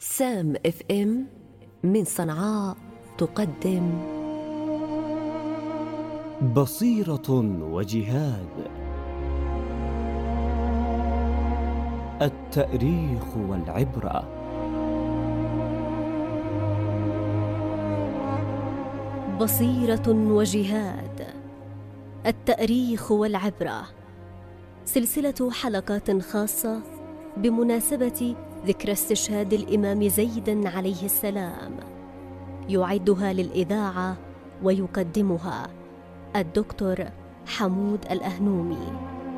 سام اف ام من صنعاء تقدم بصيرة وجهاد، التاريخ والعبرة. بصيرة وجهاد، التاريخ والعبرة، سلسلة حلقات خاصة بمناسبة ذكرى استشهاد الإمام زيد عليه السلام، يعدها للإذاعة ويقدمها الدكتور حمود الأهنومي.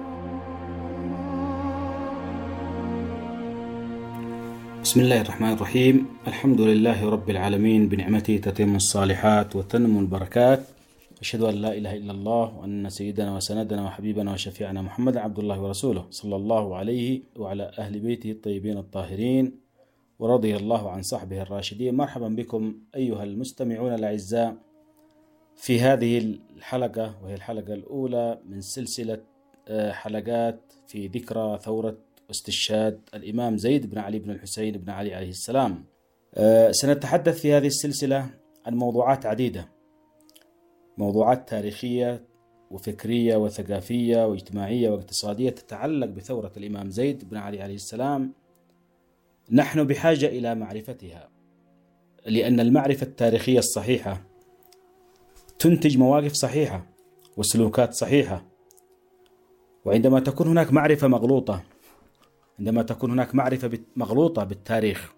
بسم الله الرحمن الرحيم. الحمد لله رب العالمين، بنعمته تتم الصالحات وتنمو البركات. أشهد أن لا إله إلا الله وأن سيدنا وسندنا وحبيبنا وشفيعنا محمد عبد الله ورسوله صلى الله عليه وعلى أهل بيته الطيبين الطاهرين، ورضي الله عن صحبه الراشدين. مرحبا بكم أيها المستمعون الأعزاء في هذه الحلقة، وهي الحلقة الأولى من سلسلة حلقات في ذكرى ثورة واستشهاد الإمام زيد بن علي بن الحسين بن علي عليه السلام. سنتحدث في هذه السلسلة عن موضوعات عديدة، موضوعات تاريخية وفكرية وثقافية واجتماعية واقتصادية تتعلق بثورة الإمام زيد بن علي عليه السلام. نحن بحاجة إلى معرفتها، لأن المعرفة التاريخية الصحيحة تنتج مواقف صحيحة وسلوكات صحيحة. وعندما تكون هناك معرفة مغلوطة، عندما تكون هناك معرفة مغلوطة بالتاريخ،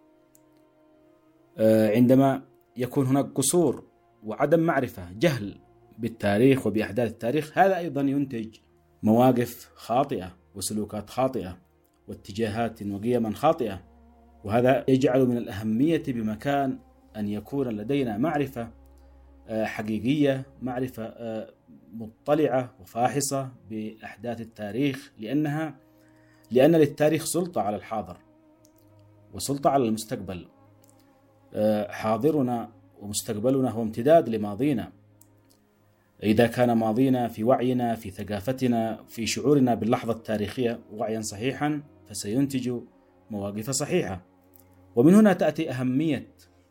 عندما يكون هناك قصور وعدم معرفة، جهل بالتاريخ وبأحداث التاريخ، هذا أيضا ينتج مواقف خاطئة وسلوكات خاطئة واتجاهات وقيما خاطئة. وهذا يجعل من الأهمية بمكان أن يكون لدينا معرفة حقيقية، معرفة مطلعة وفاحصة بأحداث التاريخ، لأن للتاريخ سلطة على الحاضر وسلطة على المستقبل. حاضرنا ومستقبلنا هو امتداد لماضينا. إذا كان ماضينا في وعينا، في ثقافتنا، في شعورنا باللحظة التاريخية وعيا صحيحا، فسينتج مواقف صحيحة. ومن هنا تأتي أهمية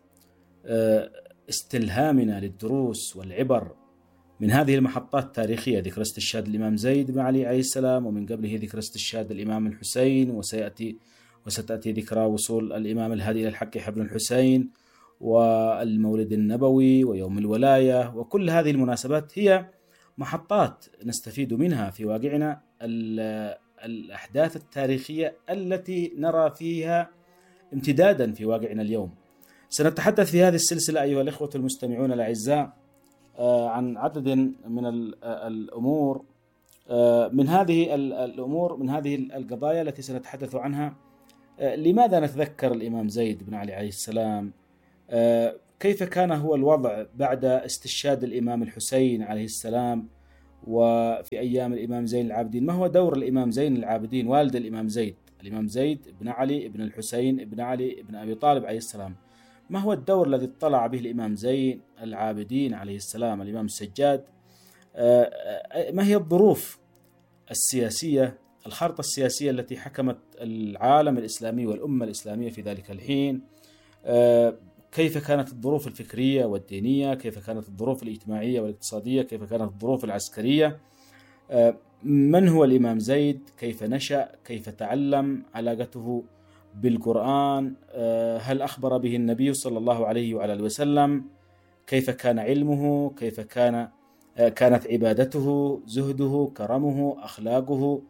استلهامنا للدروس والعبر من هذه المحطات التاريخية، ذكرى استشهاد الإمام زيد بن علي عليه السلام، ومن قبله ذكرى استشهاد الإمام الحسين، وستأتي ذكرى وصول الإمام الهادي إلى الحق ابن الحسين، والمولد النبوي، ويوم الولاية. وكل هذه المناسبات هي محطات نستفيد منها في واقعنا، الأحداث التاريخية التي نرى فيها امتدادا في واقعنا اليوم. سنتحدث في هذه السلسلة أيها الإخوة المستمعون الأعزاء عن عدد من الأمور، من هذه القضايا التي سنتحدث عنها. لماذا نتذكر الإمام زيد بن علي عليه السلام؟ كيف كان هو الوضع بعد استشهاد الإمام الحسين عليه السلام وفي أيام الإمام زين العابدين؟ ما هو دور الإمام زين العابدين والد الإمام زيد بن علي بن الحسين بن علي بن أبي طالب عليه السلام؟ ما هو الدور الذي اطلع به الإمام زين العابدين عليه السلام، الإمام السجاد؟ ما هي الظروف السياسية، الخارطة السياسية التي حكمت العالم الإسلامي والأمة الإسلامية في ذلك الحين؟ كيف كانت الظروف الفكرية والدينية؟ كيف كانت الظروف الاجتماعية والاقتصادية؟ كيف كانت الظروف العسكرية؟ من هو الإمام زيد؟ كيف نشأ؟ كيف تعلم؟ علاقته بالقرآن؟ هل أخبر به النبي صلى الله عليه وعلى آله وسلم؟ كيف كان علمه؟ كيف كانت عبادته، زهده، كرمه، أخلاقه،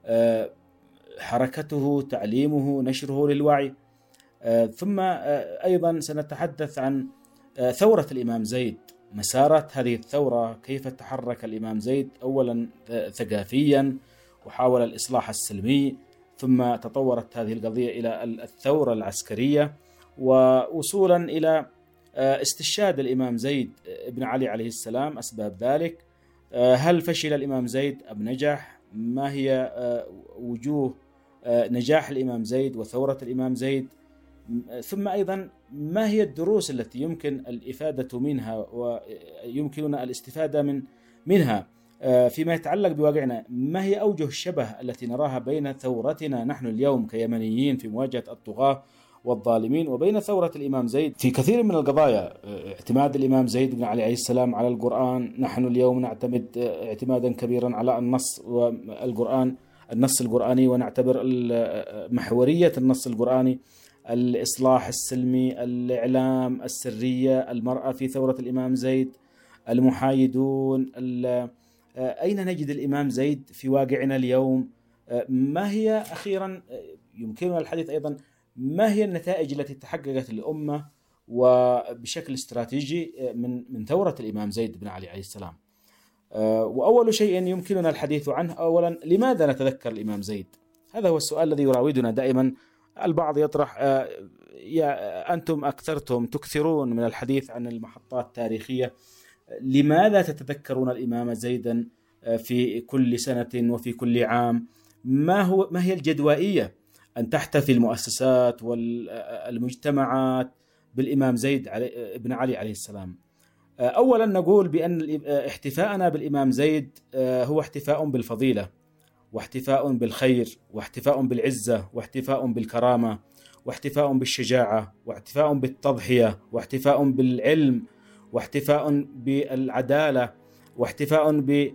حركته، تعليمه، نشره للوعي؟ ثم أيضا سنتحدث عن ثورة الإمام زيد، مسارات هذه الثورة، كيف تحرك الإمام زيد أولا ثقافيا وحاول الإصلاح السلمي، ثم تطورت هذه القضية إلى الثورة العسكرية، ووصولا إلى استشهاد الإمام زيد بن علي عليه السلام. أسباب ذلك، هل فشل الإمام زيد أم نجح؟ ما هي وجوه نجاح الإمام زيد وثورة الإمام زيد؟ ثم أيضا ما هي الدروس التي يمكن الإفادة منها ويمكننا الاستفادة منها فيما يتعلق بواقعنا؟ ما هي أوجه الشبه التي نراها بين ثورتنا نحن اليوم كيمنيين في مواجهة الطغاة والظالمين، وبين ثورة الإمام زيد في كثير من القضايا. اعتماد الإمام زيد بن علي عليه السلام على القرآن، نحن اليوم نعتمد اعتمادا كبيرا على النص القرآني، ونعتبر محورية النص القرآني، الإصلاح السلمي، الإعلام، السرية، المرأة في ثورة الإمام زيد، المحايدون. أين نجد الإمام زيد في واقعنا اليوم؟ ما هي أخيرا يمكننا الحديث أيضا ما هي النتائج التي تحققت للأمة وبشكل استراتيجي من ثورة الإمام زيد بن علي عليه السلام؟ وأول شيء يمكننا الحديث عنه، أولا لماذا نتذكر الإمام زيد؟ هذا هو السؤال الذي يراودنا دائما. البعض يطرح يا أنتم تكثرون من الحديث عن المحطات التاريخية، لماذا تتذكرون الإمام زيدا في كل سنة وفي كل عام؟ ما هي الجدوائية أن تحتفي المؤسسات والمجتمعات بالإمام زيد بن علي عليه السلام؟ أولا نقول بأن احتفاءنا بالإمام زيد هو احتفاء بالفضيلة، واحتفاء بالخير، واحتفاء بالعزة، واحتفاء بالكرامة، واحتفاء بالشجاعة، واحتفاء بالتضحية، واحتفاء بالعلم، واحتفاء بالعدالة، واحتفاء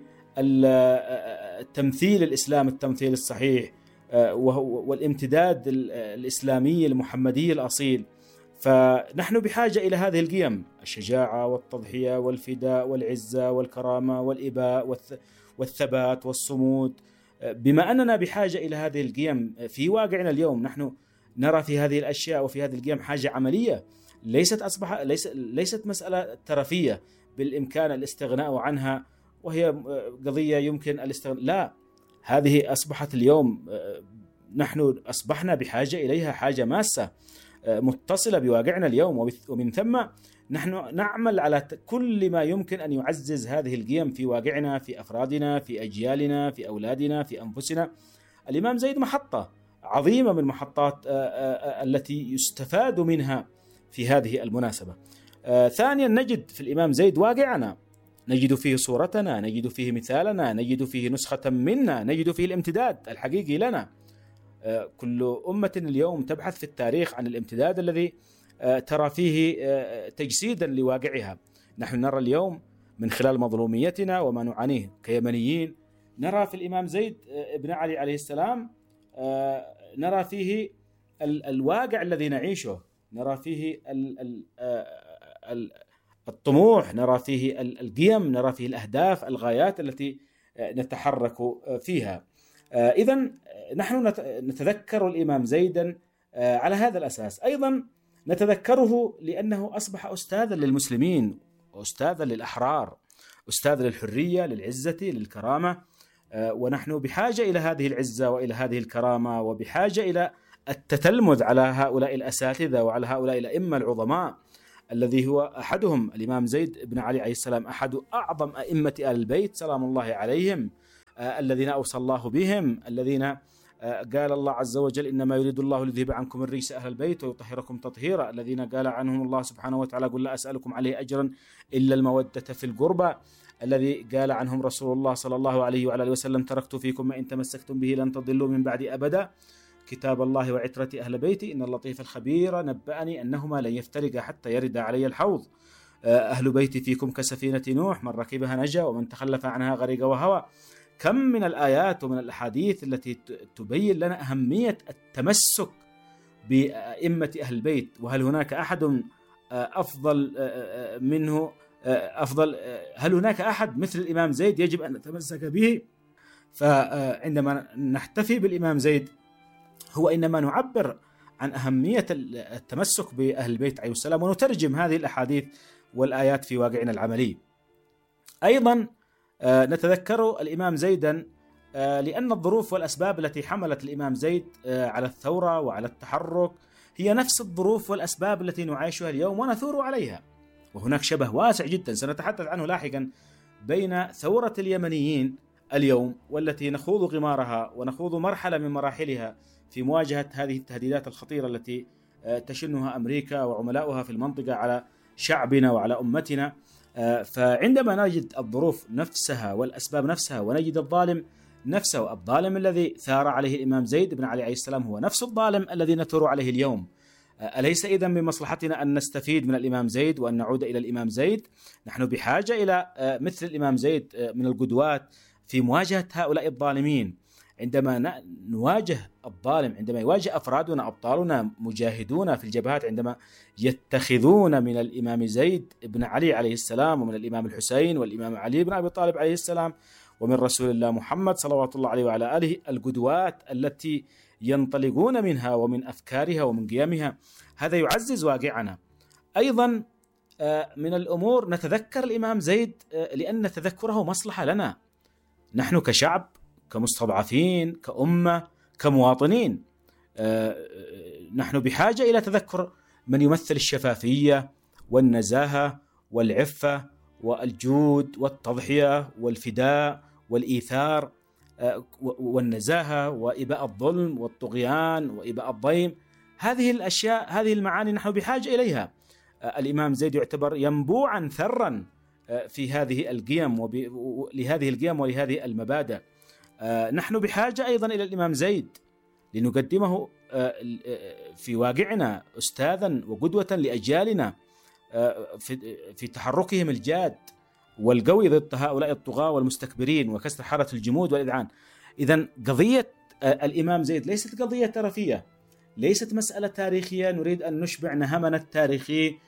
بالتمثيل الإسلام التمثيل الصحيح، والامتداد الإسلامي المحمدي الأصيل. فنحن بحاجة إلى هذه القيم: الشجاعة والتضحية والفداء والعزة والكرامة والإباء والثبات والصمود. بما أننا بحاجة إلى هذه القيم في واقعنا اليوم، نحن نرى في هذه الأشياء وفي هذه القيم حاجة عملية، ليست مسألة ترفية بالإمكان الاستغناء عنها، وهي قضية يمكن الاستغناء. لا، هذه أصبحت اليوم نحن أصبحنا بحاجة إليها، حاجة ماسة متصلة بواقعنا اليوم، ومن ثم نحن نعمل على كل ما يمكن أن يعزز هذه القيم في واقعنا، في أفرادنا، في أجيالنا، في أولادنا، في أنفسنا. الإمام زيد محطة عظيمة من محطات التي يستفاد منها في هذه المناسبة. ثانيا نجد في الإمام زيد واقعنا، نجد فيه صورتنا، نجد فيه مثالنا، نجد فيه نسخة منا، نجد فيه الامتداد الحقيقي لنا. كل أمة اليوم تبحث في التاريخ عن الامتداد الذي ترى فيه تجسيدا لواقعها. نحن نرى اليوم من خلال مظلوميتنا وما نعانيه كيمنيين، نرى في الإمام زيد بن علي عليه السلام، نرى فيه الواقع الذي نعيشه، نرى فيه الطموح، نرى فيه القيم، نرى فيه الأهداف، الغايات التي نتحرك فيها. إذن نحن نتذكر الإمام زيدا على هذا الأساس. أيضا نتذكره لأنه أصبح أستاذا للمسلمين، وأستاذا للأحرار، أستاذ للحرية، للعزة، للكرامة. ونحن بحاجة إلى هذه العزة وإلى هذه الكرامة، وبحاجة إلى التتلمذ على هؤلاء الأساتذة وعلى هؤلاء الأئمة العظماء، الذي هو أحدهم الإمام زيد بن علي عليه السلام، أحد أعظم أئمة آل البيت سلام الله عليهم، الذين أوصى الله بهم، الذين قال الله عز وجل: إنما يريد الله ليذهب عنكم الرجس أهل البيت ويطهركم تطهيرا، الذين قال عنهم الله سبحانه وتعالى: قل لا أسألكم عليه أجرا إلا المودة في القربى، الذي قال عنهم رسول الله صلى الله عليه وعلى آله وسلم: تركت فيكم ما إن تمسكتم به لن تضلوا من بعد أبدا، كتاب الله وعترة أهل بيتي، إن اللطيف الخبير نبأني أنهما لن يفترقا حتى يرد علي الحوض، أهل بيتي فيكم كسفينة نوح، من ركبها نجا ومن تخلف عنها غرق وهوى. كم من الآيات ومن الأحاديث التي تبين لنا أهمية التمسك بأئمة أهل البيت، وهل هناك أحد أفضل منه؟ هل هناك أحد مثل الإمام زيد يجب أن نتمسك به؟ فعندما نحتفي بالإمام زيد هو إنما نعبر عن أهمية التمسك بأهل البيت عليه السلام، ونترجم هذه الأحاديث والآيات في واقعنا العملي. أيضا نتذكر الإمام زيدا لأن الظروف والأسباب التي حملت الإمام زيد على الثورة وعلى التحرك هي نفس الظروف والأسباب التي نعيشها اليوم ونثور عليها. وهناك شبه واسع جدا سنتحدث عنه لاحقا بين ثورة اليمنيين اليوم والتي نخوض غمارها ونخوض مرحلة من مراحلها في مواجهة هذه التهديدات الخطيرة التي تشنها أمريكا وعملاؤها في المنطقة على شعبنا وعلى أمتنا. فعندما نجد الظروف نفسها والأسباب نفسها، ونجد الظالم نفسه، الظالم الذي ثار عليه الإمام زيد بن علي عليه السلام هو نفس الظالم الذي نثور عليه اليوم. أليس إذن من مصلحتنا أن نستفيد من الإمام زيد وأن نعود إلى الإمام زيد؟ نحن بحاجة إلى مثل الإمام زيد من القدوات في مواجهة هؤلاء الظالمين. عندما نواجه الظالم، عندما يواجه أفرادنا أبطالنا مجاهدون في الجبهات، عندما يتخذون من الإمام زيد بن علي عليه السلام ومن الإمام الحسين والإمام علي بن أبي طالب عليه السلام ومن رسول الله محمد صلوات الله عليه وعلى آله القدوات التي ينطلقون منها ومن أفكارها ومن قيمها، هذا يعزز واقعنا. أيضا من الأمور نتذكر الإمام زيد لأن تذكره مصلحة لنا نحن كشعب، كمستضعفين، كأمة، كمواطنين. نحن بحاجة إلى تذكر من يمثل الشفافية والنزاهة والعفة والجود والتضحية والفداء والإيثار والنزاهة وإباء الظلم والطغيان وإباء الضيم. هذه الأشياء، هذه المعاني نحن بحاجة إليها. الإمام زيد يعتبر ينبوعا ثرا في هذه القيم لهذه القيم ولهذه المبادئ. نحن بحاجة أيضا إلى الإمام زيد لنقدمه في واقعنا أستاذا وقدوة لأجيالنا في تحركهم الجاد والقوي ضد هؤلاء الطغاة والمستكبرين وكسر حالة الجمود والإذعان. إذن قضية الإمام زيد ليست قضية ترفية، ليست مسألة تاريخية نريد أن نشبع نهمنا التاريخي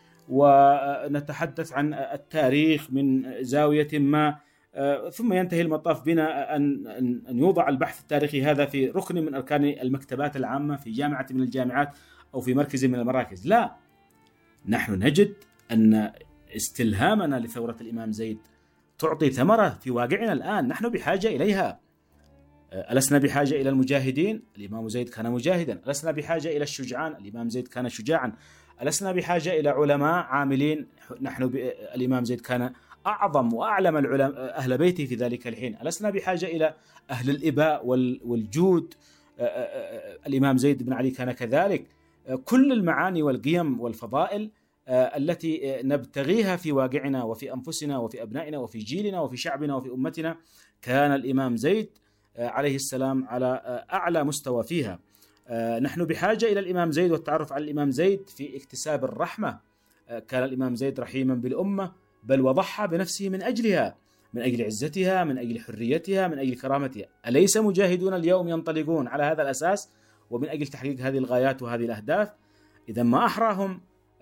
ونتحدث عن التاريخ من زاوية ما ثم ينتهي المطاف بنا أن يوضع البحث التاريخي هذا في ركن من أركان المكتبات العامة في جامعة من الجامعات أو في مركز من المراكز. لا، نحن نجد أن استلهامنا لثورة الإمام زيد تعطي ثمرة في واقعنا الآن، نحن بحاجة إليها. ألسنا بحاجة إلى المجاهدين؟ الإمام زيد كان مجاهدا. ألسنا بحاجة إلى الشجعان؟ الإمام زيد كان شجاعا. ألسنا بحاجة إلى علماء عاملين؟ الإمام زيد كان أعظم وأعلم العلماء أهل بيته في ذلك الحين. ألسنا بحاجة إلى أهل الإباء والجود؟ الإمام زيد بن علي كان كذلك. كل المعاني والقيم والفضائل التي نبتغيها في واقعنا وفي أنفسنا وفي أبنائنا وفي جيلنا وفي شعبنا وفي أمتنا كان الإمام زيد عليه السلام على أعلى مستوى فيها. نحن بحاجة إلى الإمام زيد والتعرف على الإمام زيد في اكتساب الرحمة. كان الإمام زيد رحيما بالأمة، بل وضحى بنفسه من أجلها، من أجل عزتها، من أجل حريتها، من أجل كرامتها. أليس مجاهدون اليوم ينطلقون على هذا الأساس ومن أجل تحقيق هذه الغايات وهذه الأهداف؟ إذا ما أحراهم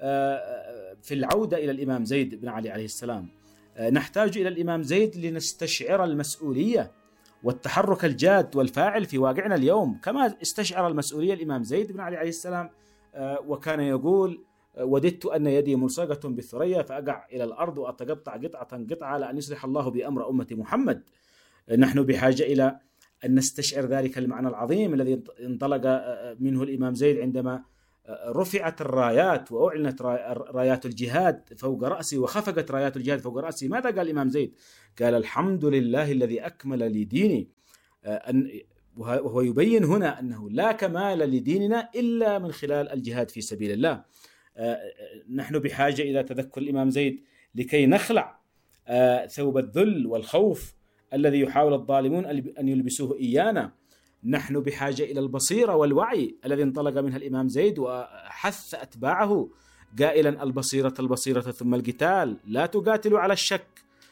في العودة إلى الإمام زيد بن علي عليه السلام. نحتاج إلى الإمام زيد لنستشعر المسؤولية والتحرك الجاد والفاعل في واقعنا اليوم، كما استشعر المسؤولية الإمام زيد بن علي عليه السلام وكان يقول: وددت أن يدي ملصقة بالثريا فأقع إلى الأرض وأتقطع قطعة لأن يصلح الله بأمر أمة محمد. نحن بحاجة إلى أن نستشعر ذلك المعنى العظيم الذي انطلق منه الإمام زيد عندما رفعت الرايات وأعلنت رايات الجهاد فوق رأسي وخفقت رايات الجهاد فوق رأسي. ماذا قال الإمام زيد؟ قال: الحمد لله الذي أكمل لي ديني. وهو يبين هنا أنه لا كمال لديننا إلا من خلال الجهاد في سبيل الله. نحن بحاجة إلى تذكر الإمام زيد لكي نخلع ثوب الذل والخوف الذي يحاول الظالمون أن يلبسوه إيانا. نحن بحاجة إلى البصيرة والوعي الذي انطلق منها الإمام زيد وحث أتباعه قائلا: البصيرة ثم القتال، لا تقاتلوا على الشك.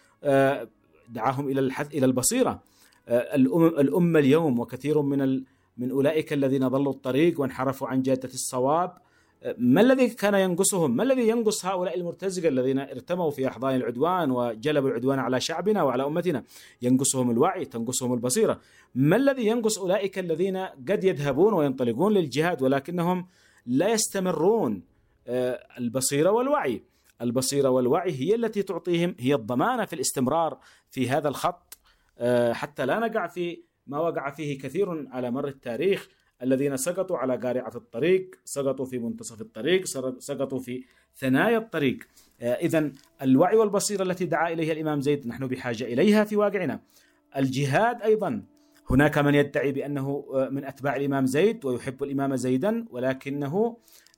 دعاهم إلى البصيرة. الأمة اليوم وكثير من أولئك الذين ضلوا الطريق وانحرفوا عن جادة الصواب، ما الذي كان ينقصهم؟ ما الذي ينقص هؤلاء المرتزقة الذين ارتموا في أحضان العدوان وجلبوا العدوان على شعبنا وعلى أمتنا؟ ينقصهم الوعي، تنقصهم البصيرة. ما الذي ينقص أولئك الذين قد يذهبون وينطلقون للجهاد ولكنهم لا يستمرون؟ البصيرة والوعي. البصيرة والوعي هي التي تعطيهم، هي الضمانة في الاستمرار في هذا الخط حتى لا نقع في ما وقع فيه كثير على مر التاريخ، الذين سقطوا على قارعة الطريق، سقطوا في منتصف الطريق، سقطوا في ثنايا الطريق. إذن الوعي والبصيرة التي دعا إليها الإمام زيد نحن بحاجة إليها في واقعنا. الجهاد أيضا، هناك من يدعي بأنه من أتباع الإمام زيد ويحب الإمام زيدا، ولكنه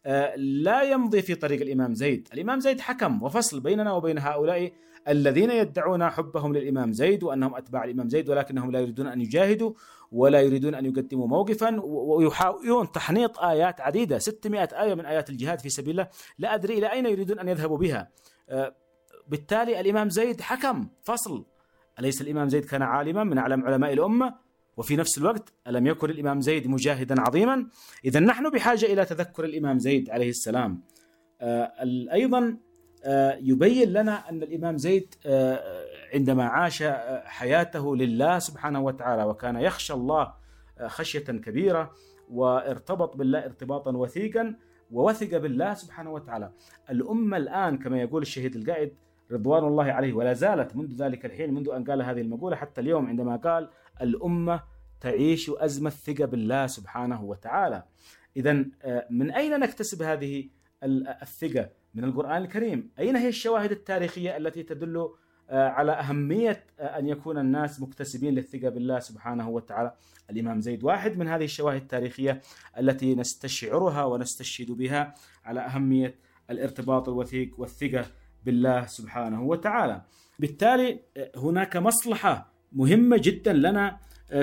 لا يمضي في طريق الإمام زيد. الإمام زيد حكم وفصل بيننا وبين هؤلاء الذين يدعون حبهم للإمام زيد وأنهم أتباع الإمام زيد، ولكنهم لا يريدون أن يجاهدوا ولا يريدون أن يقدموا موقفا، ويحاولون تحنيط آيات عديدة، 600 آية من آيات الجهاد في سبيل الله، لا أدري إلى أين يريدون أن يذهبوا بها. بالتالي الإمام زيد حكم فصل. أليس الإمام زيد كان عالما من أعلم علماء الأمة؟ وفي نفس الوقت ألم يكن الإمام زيد مجاهدا عظيما؟ إذن نحن بحاجة إلى تذكر الإمام زيد عليه السلام. أيضا يبين لنا أن الإمام زيد عندما عاش حياته لله سبحانه وتعالى وكان يخشى الله خشية كبيرة، وارتبط بالله ارتباطا وثيقا، ووثق بالله سبحانه وتعالى. الأمة الآن كما يقول الشهيد القائد رضوان الله عليه، ولا زالت منذ ذلك الحين، منذ أن قال هذه المقولة حتى اليوم، عندما قال الأمة تعيش أزمة الثقة بالله سبحانه وتعالى. إذن من أين نكتسب هذه الثقة؟ من القرآن الكريم. أين هي الشواهد التاريخية التي تدل على أهمية أن يكون الناس مكتسبين للثقة بالله سبحانه وتعالى؟ الإمام زيد واحد من هذه الشواهد التاريخية التي نستشعرها ونستشهد بها على أهمية الارتباط الوثيق والثقة بالله سبحانه وتعالى. بالتالي هناك مصلحة مهمة جدا لنا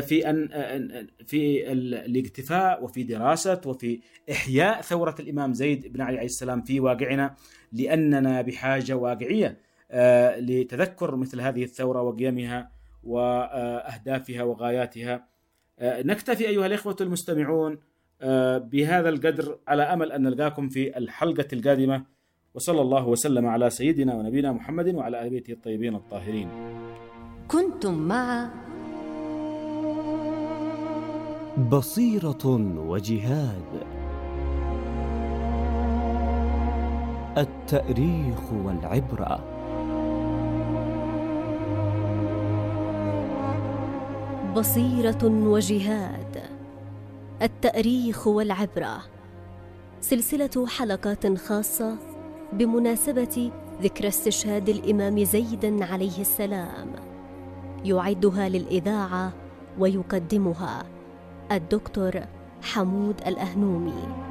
في الاكتفاء وفي دراسة وفي إحياء ثورة الإمام زيد بن علي عليه السلام في واقعنا، لأننا بحاجة واقعية لتذكر مثل هذه الثورة وقيمها وأهدافها وغاياتها. نكتفي أيها الإخوة المستمعون بهذا القدر، على أمل أن نلقاكم في الحلقة القادمة، وصلى الله وسلم على سيدنا ونبينا محمد وعلى آل بيته الطيبين الطاهرين. كنتم مع بصيرة وجهاد، التاريخ والعبرة. بصيرة وجهاد، التاريخ والعبرة، سلسلة حلقات خاصة بمناسبة ذكرى استشهاد الإمام زيد عليه السلام، يعدها للإذاعة ويقدمها الدكتور حمود الأهنومي.